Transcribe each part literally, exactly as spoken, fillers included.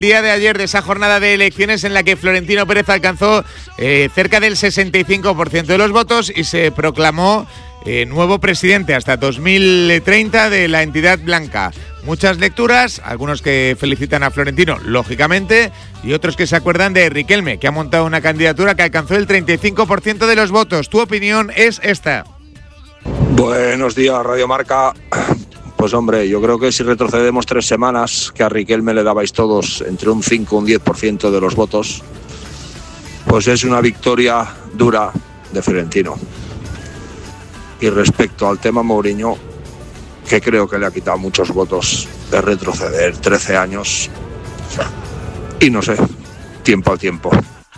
Día de ayer de esa jornada de elecciones en la que Florentino Pérez alcanzó eh, cerca del sesenta y cinco por ciento de los votos y se proclamó eh, nuevo presidente hasta dos mil treinta de la entidad blanca. Muchas lecturas, algunos que felicitan a Florentino, lógicamente, y otros que se acuerdan de Riquelme, que ha montado una candidatura que alcanzó el treinta y cinco por ciento de los votos. Tu opinión es esta. Buenos días, Radio Marca. Pues hombre, yo creo que si retrocedemos tres semanas, que a Riquelme le dabais todos entre un cinco y un diez por ciento de los votos, pues es una victoria dura de Florentino. Y respecto al tema Mourinho, que creo que le ha quitado muchos votos de retroceder trece años, y no sé, tiempo al tiempo.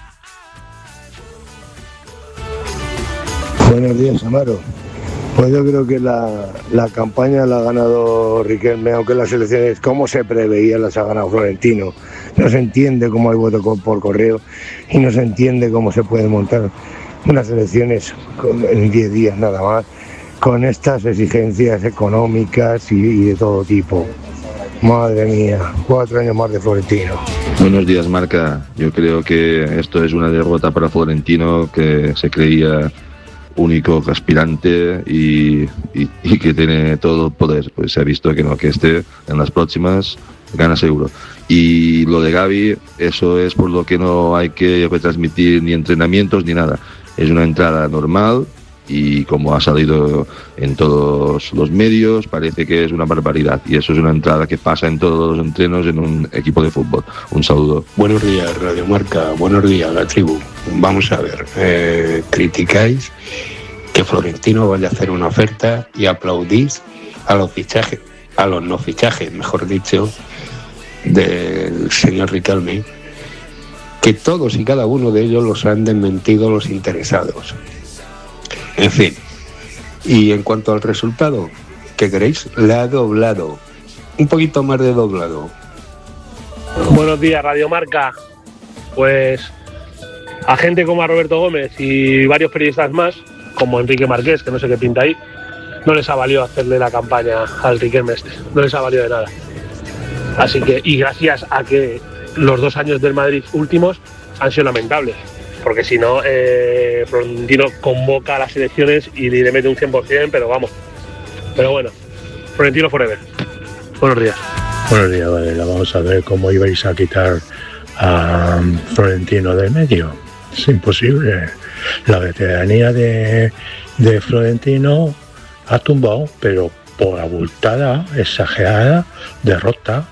Buenos días, Amaro. Pues yo creo que la, la campaña la ha ganado Riquelme, aunque las elecciones, como se preveía, las ha ganado Florentino. No se entiende cómo hay voto por correo y no se entiende cómo se pueden montar unas elecciones en diez días nada más, con estas exigencias económicas y, y de todo tipo. Madre mía, cuatro años más de Florentino. Buenos días, Marca. Yo creo que esto es una derrota para Florentino, que se creía único aspirante y, y, y que tiene todo el poder. Pues se ha visto que no, que este en las próximas gana seguro. Y lo de Gavi, eso es por lo que no hay que retransmitir ni entrenamientos ni nada. Es una entrada normal y como ha salido en todos los medios, parece que es una barbaridad. Y eso es una entrada que pasa en todos los entrenos en un equipo de fútbol. Un saludo. Buenos días, Radio Marca. Buenos días, la tribu. Vamos a ver, eh, criticáis que Florentino vaya a hacer una oferta y aplaudís a los fichajes, a los no fichajes, mejor dicho, del señor Riquelme, que todos y cada uno de ellos los han desmentido los interesados. En fin, y en cuanto al resultado, ¿qué queréis? Le ha doblado, un poquito más de doblado. Buenos días, Radio Marca. Pues a gente como a Roberto Gómez y varios periodistas más, como Enrique Marqués, que no sé qué pinta ahí, no les ha valido hacerle la campaña al Riquelme este, no les ha valido de nada. Así que, y gracias a que los dos años del Madrid últimos han sido lamentables, porque si no, eh, Florentino convoca a las elecciones y le mete un cien por ciento, pero vamos. Pero bueno, Florentino forever. Buenos días. Buenos días, Varela. Vamos a ver cómo ibais a quitar a Florentino del medio. Es imposible. La veteranía de, de Florentino ha tumbado, pero por abultada, exagerada, derrota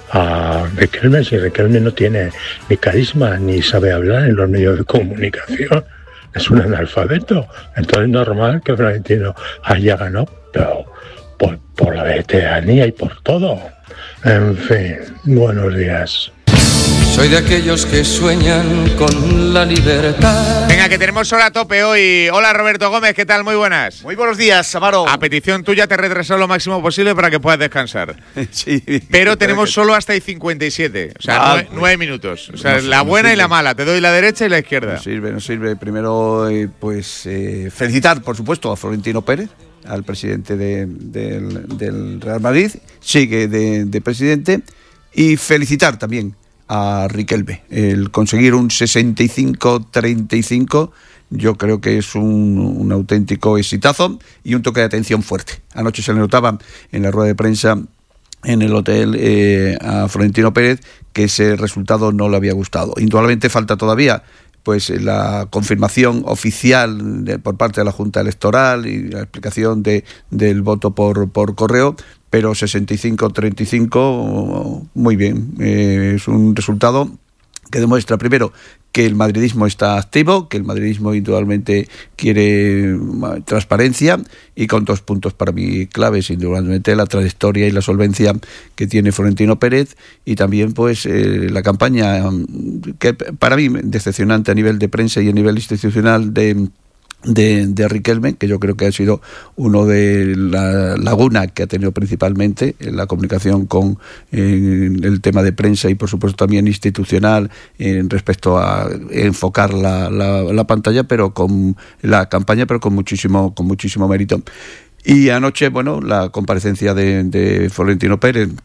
a Riquelme. Si Riquelme no tiene ni carisma ni sabe hablar en los medios de comunicación, es un analfabeto. Entonces es normal que Florentino haya ganado, pero por, por la veteranía y por todo. En fin, buenos días. Soy de aquellos que sueñan con la libertad. Venga, que tenemos hora a tope hoy. Hola, Roberto Gómez, ¿qué tal? Muy buenas. Muy buenos días, Amaro. A petición tuya te he retrasado lo máximo posible para que puedas descansar. Sí. Pero tenemos solo hasta y cincuenta y siete, o sea, Ah, nueve, nueve minutos. O sea, no, la no buena sirve. y la mala. Te doy la derecha y la izquierda. No sirve, no sirve. Primero, eh, pues, eh, felicitar, por supuesto, a Florentino Pérez, al presidente de, del, del Real Madrid. Sigue de, de presidente. Y felicitar también a Riquelme. El conseguir un sesenta y cinco treinta y cinco yo creo que es un, un auténtico exitazo y un toque de atención fuerte. Anoche se le notaba en la rueda de prensa en el hotel eh, a Florentino Pérez que ese resultado no le había gustado. Indudablemente falta todavía pues la confirmación oficial de, por parte de la Junta Electoral y la explicación de, del voto por, por correo, pero sesenta y cinco treinta y cinco, muy bien. Eh, es un resultado que demuestra primero que el madridismo está activo, que el madridismo indudablemente quiere transparencia, y con dos puntos para mí claves, indudablemente la trayectoria y la solvencia que tiene Florentino Pérez, y también pues eh, la campaña que para mí decepcionante a nivel de prensa y a nivel institucional de De, de Riquelme, que yo creo que ha sido uno de la laguna que ha tenido principalmente en la comunicación con en el tema de prensa y por supuesto también institucional en respecto a enfocar la, la, la pantalla, pero con la campaña, pero con muchísimo, con muchísimo mérito. Y anoche, bueno, la comparecencia de, de Florentino Pérez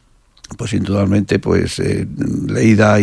pues indudablemente, pues eh, leída